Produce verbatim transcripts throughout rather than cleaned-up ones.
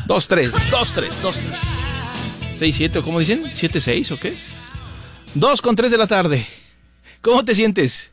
dos tres, dos tres, dos tres. seis siete, ¿o cómo dicen? siete seis, ¿o qué es? dos con tres de la tarde. ¿Cómo te sientes?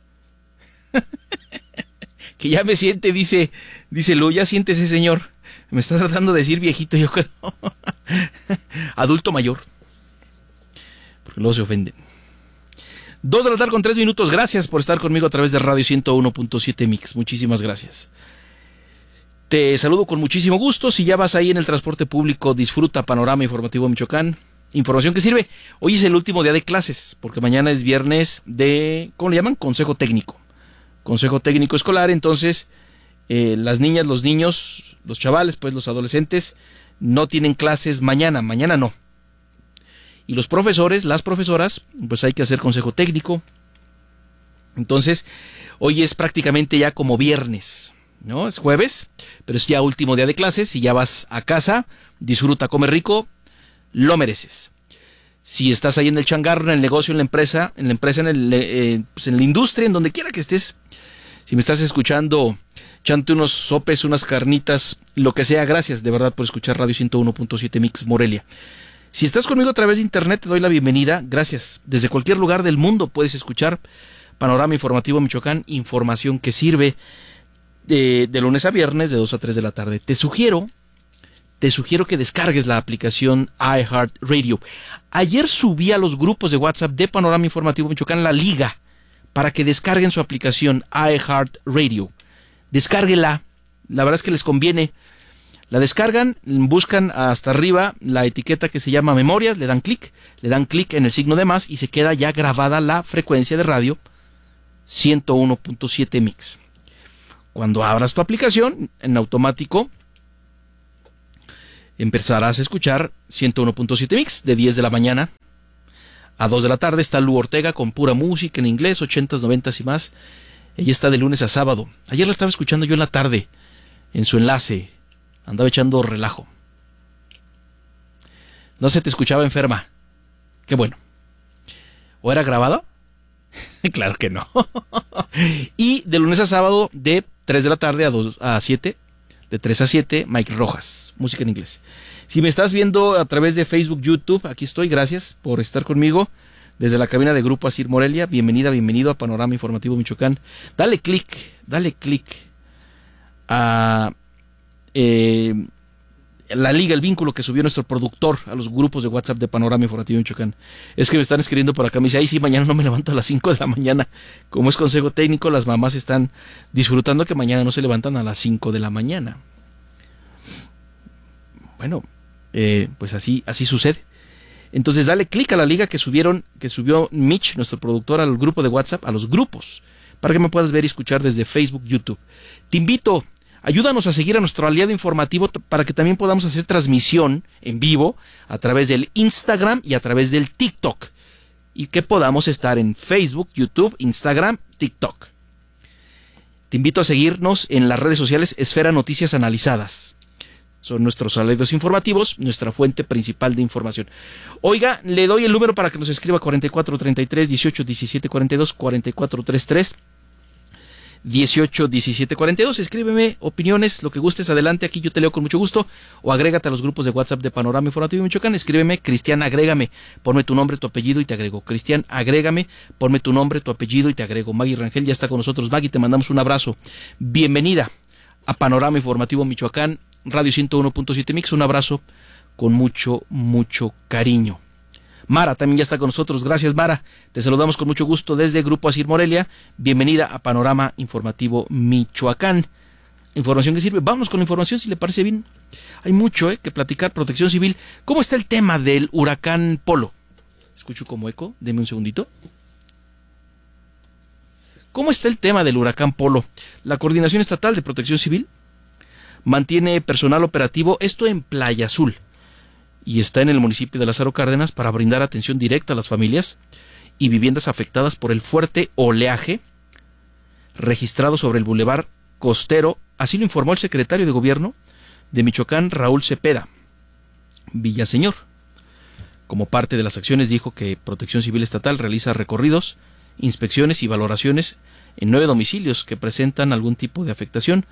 Que ya me siente, dice, dice Lu, ya siéntese, señor. Me está tratando de decir viejito, yo creo. Adulto mayor. Porque luego se ofenden. dos de la tarde con tres minutos. Gracias por estar conmigo a través de Radio ciento uno punto siete Mix. Muchísimas gracias. Te saludo con muchísimo gusto. Si ya vas ahí en el transporte público, disfruta Panorama Informativo Michoacán. Información que sirve. Hoy es el último día de clases, porque mañana es viernes de, ¿cómo le llaman? Consejo técnico. Consejo técnico escolar. Entonces, eh, las niñas, los niños, los chavales, pues los adolescentes, no tienen clases mañana. Mañana no. Y los profesores, las profesoras, pues hay que hacer consejo técnico. Entonces, hoy es prácticamente ya como viernes, ¿no? Es jueves, pero es ya último día de clases. Si ya vas a casa, disfruta, come rico, lo mereces. Si estás ahí en el changarro, en el negocio, en la empresa, en la empresa, en, el, eh, pues en la industria, en donde quiera que estés, si me estás escuchando, chante unos sopes, unas carnitas, lo que sea, gracias de verdad por escuchar Radio ciento uno punto siete Mix Morelia. Si estás conmigo a través de internet, te doy la bienvenida. Gracias. Desde cualquier lugar del mundo puedes escuchar Panorama Informativo Michoacán, información que sirve de, de lunes a viernes de dos a tres de la tarde. Te sugiero, te sugiero que descargues la aplicación iHeartRadio. Ayer subí a los grupos de WhatsApp de Panorama Informativo Michoacán la liga para que descarguen su aplicación iHeartRadio. Descárguela. La verdad es que les conviene. La descargan, buscan hasta arriba la etiqueta que se llama Memorias, le dan clic, le dan clic en el signo de más y se queda ya grabada la frecuencia de radio ciento uno punto siete Mix. Cuando abras tu aplicación, en automático empezarás a escuchar ciento uno punto siete Mix de diez de la mañana a dos de la tarde. Está Lu Ortega con pura música en inglés, ochentas, noventas y más. Ella está de lunes a sábado. Ayer la estaba escuchando yo en la tarde, en su enlace. Andaba echando relajo. No se te escuchaba enferma. Qué bueno. ¿O era grabado? Claro que no. Y de lunes a sábado de tres de la tarde a dos a siete, de tres a siete, Mike Rojas, música en inglés. Si me estás viendo a través de Facebook, YouTube, aquí estoy, gracias por estar conmigo. Desde la cabina de Grupo Asir Morelia, bienvenida, bienvenido a Panorama Informativo Michoacán. Dale clic, dale clic a Eh, la liga, el vínculo que subió nuestro productor a los grupos de WhatsApp de Panorama Informativo Michoacán. Es que me están escribiendo por acá, me dice, ay sí, mañana no me levanto a las cinco de la mañana. Como es consejo técnico, las mamás están disfrutando que mañana no se levantan a las cinco de la mañana. Bueno, eh, pues así, así sucede. Entonces dale clic a la liga que subieron, que subió Mitch, nuestro productor, al grupo de WhatsApp, a los grupos, para que me puedas ver y escuchar desde Facebook, YouTube. Te invito. Ayúdanos a seguir a nuestro aliado informativo para que también podamos hacer transmisión en vivo a través del Instagram y a través del TikTok. Y que podamos estar en Facebook, YouTube, Instagram, TikTok. Te invito a seguirnos en las redes sociales Esfera Noticias Analizadas. Son nuestros aliados informativos, nuestra fuente principal de información. Oiga, le doy el número para que nos escriba cuarenta y cuatro treinta y tres, dieciocho, diecisiete, cuarenta y dos, cuarenta y cuatro treinta y tres. dieciocho, diecisiete, cuarenta y dos, escríbeme opiniones, lo que gustes, adelante, aquí yo te leo con mucho gusto, o agrégate a los grupos de WhatsApp de Panorama Informativo Michoacán, escríbeme, Cristian, agrégame, ponme tu nombre, tu apellido y te agrego, Cristian, agrégame, ponme tu nombre, tu apellido y te agrego. Maggie Rangel ya está con nosotros. Maggie, te mandamos un abrazo, bienvenida a Panorama Informativo Michoacán, Radio ciento uno punto siete Mix, un abrazo con mucho, mucho cariño. Mara también ya está con nosotros. Gracias, Mara. Te saludamos con mucho gusto desde Grupo Asir Morelia. Bienvenida a Panorama Informativo Michoacán. Información que sirve. Vámonos con la información, si le parece bien. Hay mucho eh, que platicar. Protección Civil. ¿Cómo está el tema del huracán Polo? Escucho como eco. Deme un segundito. ¿Cómo está el tema del huracán Polo? La Coordinación Estatal de Protección Civil mantiene personal operativo, esto en Playa Azul, y está en el municipio de Lázaro Cárdenas para brindar atención directa a las familias y viviendas afectadas por el fuerte oleaje registrado sobre el bulevar costero. Así lo informó el secretario de Gobierno de Michoacán, Raúl Cepeda Villaseñor. Como parte de las acciones, dijo que Protección Civil Estatal realiza recorridos, inspecciones y valoraciones en nueve domicilios que presentan algún tipo de afectación,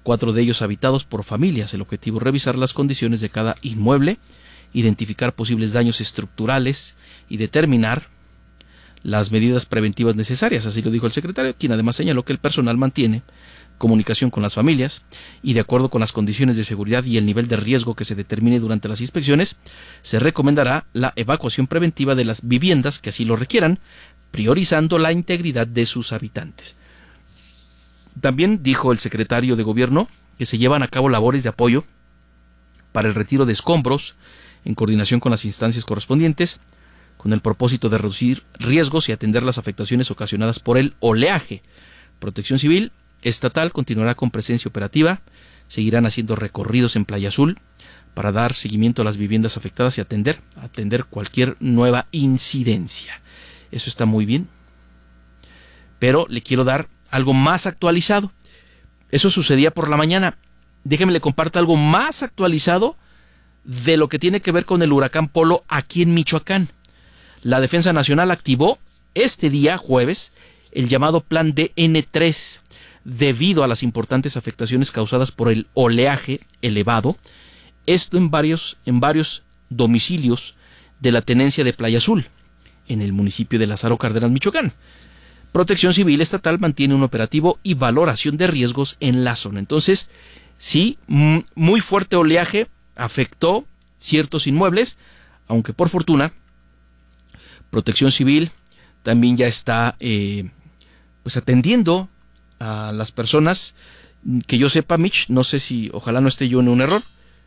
cuatro de ellos habitados por familias. El objetivo es revisar las condiciones de cada inmueble, identificar posibles daños estructurales y determinar las medidas preventivas necesarias. Así lo dijo el secretario, quien además señaló que el personal mantiene comunicación con las familias y, de acuerdo con las condiciones de seguridad y el nivel de riesgo que se determine durante las inspecciones, se recomendará la evacuación preventiva de las viviendas que así lo requieran, priorizando la integridad de sus habitantes. También dijo el secretario de Gobierno que se llevan a cabo labores de apoyo para el retiro de escombros en coordinación con las instancias correspondientes, con el propósito de reducir riesgos y atender las afectaciones ocasionadas por el oleaje. Protección Civil Estatal continuará con presencia operativa, seguirán haciendo recorridos en Playa Azul para dar seguimiento a las viviendas afectadas y atender, atender cualquier nueva incidencia. Eso está muy bien, pero le quiero dar algo más actualizado. Eso sucedía por la mañana. Déjeme le comparto algo más actualizado de lo que tiene que ver con el huracán Polo aquí en Michoacán. La Defensa Nacional activó este día, jueves, el llamado Plan D N tres, debido a las importantes afectaciones causadas por el oleaje elevado, esto en varios, en varios domicilios de la tenencia de Playa Azul, en el municipio de Lázaro Cárdenas, Michoacán. Protección Civil Estatal mantiene un operativo y valoración de riesgos en la zona. Entonces, sí, muy fuerte oleaje afectó ciertos inmuebles, aunque por fortuna, Protección Civil también ya está eh, pues atendiendo a las personas. Que yo sepa, Mitch, no sé si, ojalá no esté yo en un error,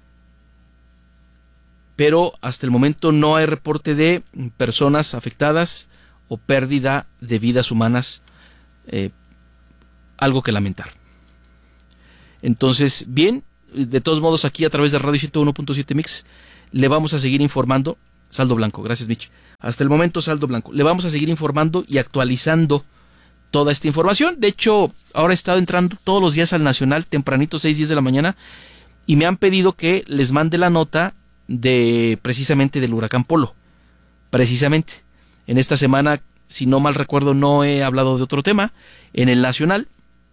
pero hasta el momento no hay reporte de personas afectadas o pérdida de vidas humanas, eh, algo que lamentar. Entonces, bien, de todos modos aquí a través de Radio ciento uno punto siete Mix le vamos a seguir informando. Saldo blanco, gracias Mitch. Hasta el momento saldo blanco. Le vamos a seguir informando y actualizando toda esta información. De hecho, ahora he estado entrando todos los días al Nacional, tempranito, seis, diez de la mañana, y me han pedido que les mande la nota de precisamente del huracán Polo. Precisamente. En esta semana, si no mal recuerdo, no he hablado de otro tema en el Nacional,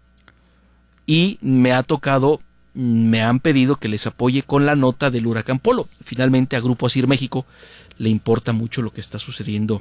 y me ha tocado, me han pedido que les apoye con la nota del huracán Polo. Finalmente a Grupo Asir México le importa mucho lo que está sucediendo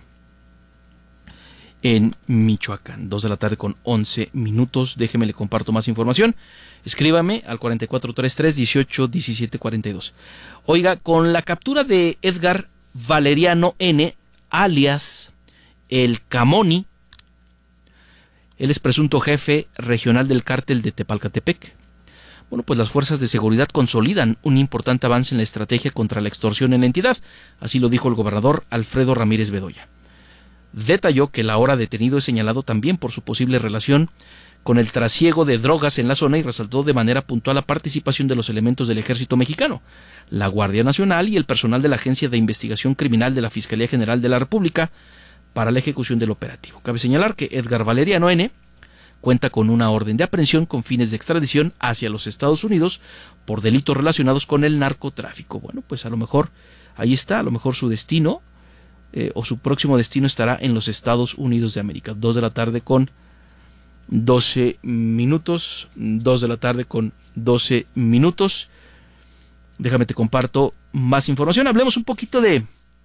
en Michoacán. Dos de la tarde con once minutos. Déjeme le comparto más información. Escríbame al cuatro cuatro tres tres, dieciocho, diecisiete, cuarenta y dos. Oiga, con la captura de Edgar Valeriano N., alias el Camoni, él es presunto jefe regional del cártel de Tepalcatepec. Bueno, pues las fuerzas de seguridad consolidan un importante avance en la estrategia contra la extorsión en la entidad. Así lo dijo el gobernador Alfredo Ramírez Bedoya. Detalló que el ahora detenido es señalado también por su posible relación con el trasiego de drogas en la zona y resaltó de manera puntual la participación de los elementos del Ejército Mexicano, la Guardia Nacional y el personal de la Agencia de Investigación Criminal de la Fiscalía General de la República para la ejecución del operativo. Cabe señalar que Edgar Valeriano N. cuenta con una orden de aprehensión con fines de extradición hacia los Estados Unidos por delitos relacionados con el narcotráfico. Bueno, pues a lo mejor ahí está, a lo mejor su destino eh, o su próximo destino estará en los Estados Unidos de América. Dos de la tarde con doce minutos, dos de la tarde con doce minutos. Déjame te comparto más información. Hablemos un poquito de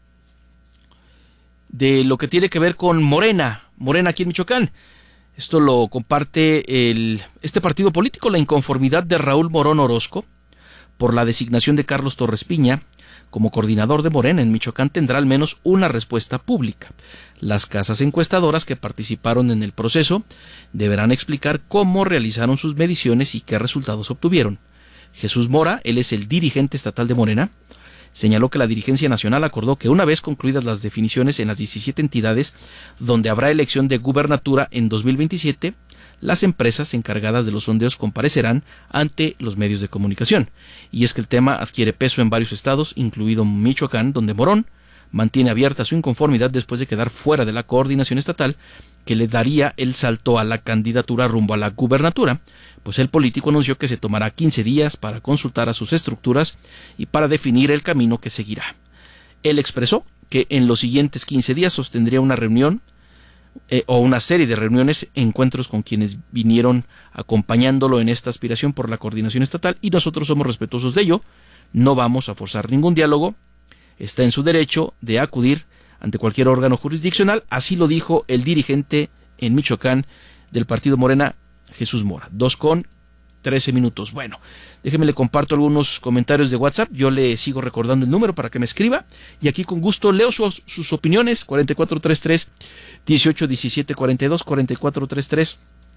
de lo que tiene que ver con Morena, Morena aquí en Michoacán. Esto lo comparte el, este partido político. La inconformidad de Raúl Morón Orozco por la designación de Carlos Torres Piña como coordinador de Morena en Michoacán tendrá al menos una respuesta pública. Las casas encuestadoras que participaron en el proceso deberán explicar cómo realizaron sus mediciones y qué resultados obtuvieron. Jesús Mora, él es el dirigente estatal de Morena, señaló que la dirigencia nacional acordó que una vez concluidas las definiciones en las diecisiete entidades donde habrá elección de gubernatura en dos mil veintisiete, las empresas encargadas de los sondeos comparecerán ante los medios de comunicación. Y es que el tema adquiere peso en varios estados, incluido Michoacán, donde Morón mantiene abierta su inconformidad después de quedar fuera de la coordinación estatal que le daría el salto a la candidatura rumbo a la gubernatura, pues el político anunció que se tomará quince días para consultar a sus estructuras y para definir el camino que seguirá. Él expresó que en los siguientes quince días sostendría una reunión eh, o una serie de reuniones, encuentros con quienes vinieron acompañándolo en esta aspiración por la coordinación estatal, y nosotros somos respetuosos de ello. No vamos a forzar ningún diálogo. Está en su derecho de acudir ante cualquier órgano jurisdiccional. Así lo dijo el dirigente en Michoacán del partido Morena, Jesús Mora. Dos con trece minutos. Bueno, déjeme le comparto algunos comentarios de WhatsApp. Yo le sigo recordando el número para que me escriba. Y aquí con gusto leo sus, sus opiniones. cuarenta y cuatro treinta y tres, dieciocho diecisiete cuarenta y dos, cuarenta y cuatro treinta y tres,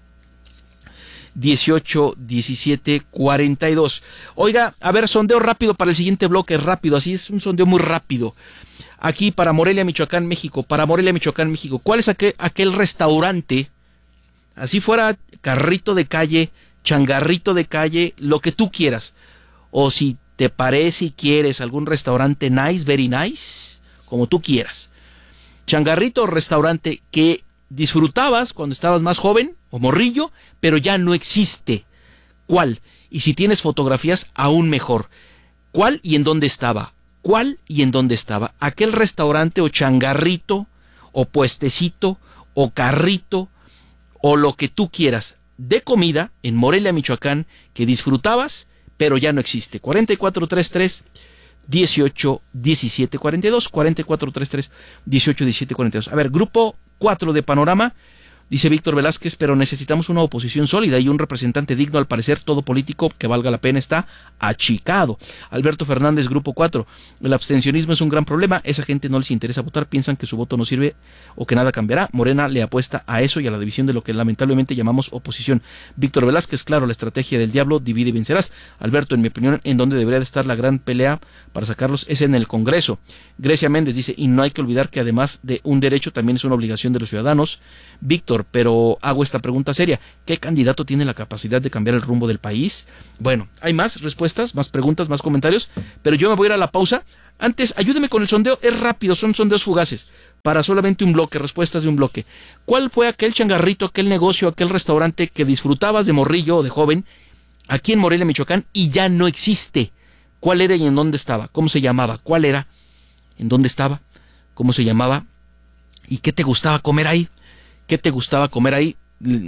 dieciocho diecisiete cuarenta y dos. Oiga, a ver, sondeo rápido para el siguiente bloque, rápido, así es un sondeo muy rápido. Aquí para Morelia, Michoacán, México, para Morelia, Michoacán, México, ¿cuál es aquel, aquel restaurante, así fuera carrito de calle, changarrito de calle, lo que tú quieras, o si te parece y quieres algún restaurante nice, very nice, como tú quieras, changarrito o restaurante que disfrutabas cuando estabas más joven o morrillo, pero ya no existe? ¿Cuál? Y si tienes fotografías, aún mejor. ¿Cuál y en dónde estaba? ¿Cuál y en dónde estaba? Aquel restaurante o changarrito o puestecito o carrito o lo que tú quieras de comida en Morelia, Michoacán, que disfrutabas, pero ya no existe. cuarenta y cuatro treinta y tres, dieciocho diecisiete cuarenta y dos, cuarenta y cuatro treinta y tres, dieciocho diecisiete cuarenta y dos. A ver, grupo cuatro de Panorama, dice Víctor Velázquez, pero necesitamos una oposición sólida y un representante digno. Al parecer, todo político que valga la pena está achicado. Alberto Fernández, grupo cuatro, el abstencionismo es un gran problema. Esa gente no les interesa votar, piensan que su voto no sirve o que nada cambiará. Morena le apuesta a eso y a la división de lo que lamentablemente llamamos oposición. Víctor Velázquez, claro, la estrategia del diablo, divide y vencerás. Alberto, en mi opinión, en donde debería de estar la gran pelea para sacarlos es en el Congreso. Grecia Méndez dice, y no hay que olvidar que además de un derecho, también es una obligación de los ciudadanos. Víctor, pero hago esta pregunta seria, ¿qué candidato tiene la capacidad de cambiar el rumbo del país? Bueno, hay más respuestas, más preguntas, más comentarios, pero yo me voy a ir a la pausa. Antes, ayúdeme con el sondeo, es rápido, son sondeos fugaces, para solamente un bloque, respuestas de un bloque. ¿Cuál fue aquel changarrito, aquel negocio, aquel restaurante que disfrutabas de morrillo o de joven aquí en Morelia, Michoacán, y ya no existe? ¿Cuál era y en dónde estaba? ¿Cómo se llamaba? ¿Cuál era? ¿En dónde estaba? ¿Cómo se llamaba? ¿Y qué te gustaba comer ahí? ¿Qué te gustaba comer ahí?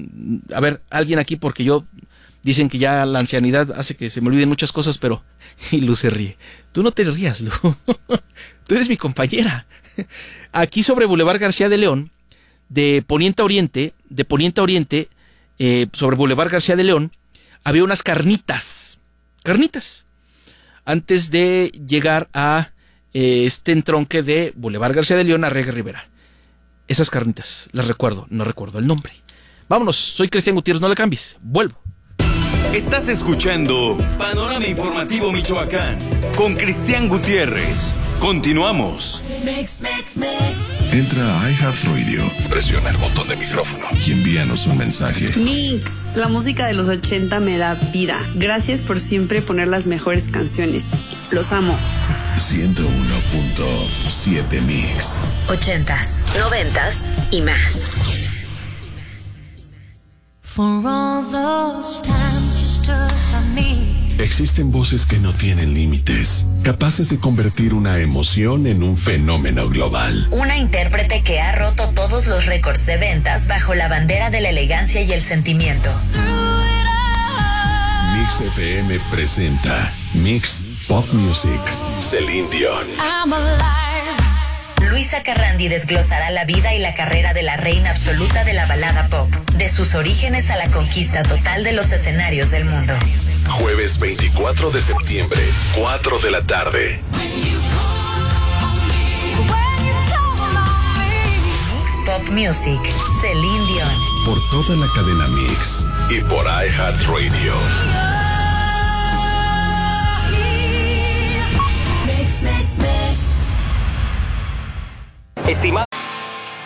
A ver, alguien aquí, porque yo, dicen que ya la ancianidad hace que se me olviden muchas cosas, pero... Y Lu se ríe. Tú no te rías, Lu. Tú eres mi compañera. Aquí sobre Boulevard García de León, de Poniente a Oriente, de Poniente a Oriente, eh, sobre Boulevard García de León, había unas carnitas. Carnitas. Antes de llegar a eh, este entronque de Boulevard García de León a Arriaga Rivera. Esas carnitas, las recuerdo, no recuerdo el nombre. Vámonos, soy Cristian Gutiérrez, no le cambies, vuelvo. Estás escuchando Panorama Informativo Michoacán con Cristian Gutiérrez. Continuamos. Mix, mix, mix. Entra a iHeartRadio, presiona el botón de micrófono y envíanos un mensaje. Mix, la música de los ochenta me da vida. Gracias por siempre poner las mejores canciones. Los amo. ciento uno punto siete Mix. Ochentas, noventas y más. For all those times you stood by me. Existen voces que no tienen límites, capaces de convertir una emoción en un fenómeno global. Una intérprete que ha roto todos los récords de ventas bajo la bandera de la elegancia y el sentimiento. Mix F M presenta Mix Pop Music, Celine Dion. I'm alive. Luisa Carrandi desglosará la vida y la carrera de la reina absoluta de la balada pop, de sus orígenes a la conquista total de los escenarios del mundo. Jueves veinticuatro de septiembre, cuatro de la tarde. Mix Pop Music, Celine Dion. Por toda la cadena Mix y por iHeartRadio.